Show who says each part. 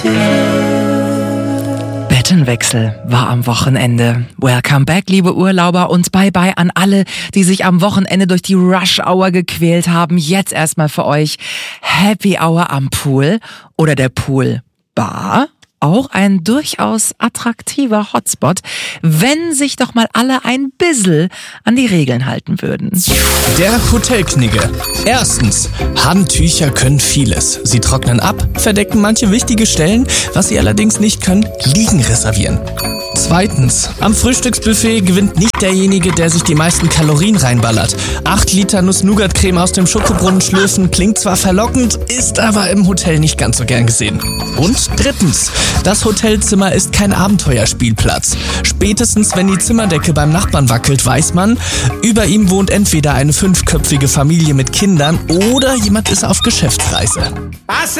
Speaker 1: Bettenwechsel war am Wochenende. Welcome back, liebe Urlauber, und bye-bye an alle, die sich am Wochenende durch die Rush-Hour gequält haben. Jetzt erstmal für euch Happy Hour am Pool oder der Pool-Bar. Auch ein durchaus attraktiver Hotspot, wenn sich doch mal alle ein bisschen an die Regeln halten würden.
Speaker 2: Der Hotelknigge. Erstens, Handtücher können vieles. Sie trocknen ab, verdecken manche wichtige Stellen. Was sie allerdings nicht können, Liegen reservieren. Zweitens, am Frühstücksbuffet gewinnt nicht derjenige, der sich die meisten Kalorien reinballert. 8 Liter Nuss-Nougat-Creme aus dem Schokobrunnen schlürfen klingt zwar verlockend, ist aber im Hotel nicht ganz so gern gesehen. Und drittens, das Hotelzimmer ist kein Abenteuerspielplatz. Spätestens, wenn die Zimmerdecke beim Nachbarn wackelt, weiß man, über ihm wohnt entweder eine 5-köpfige Familie mit Kindern oder jemand ist auf Geschäftsreise.
Speaker 3: Was?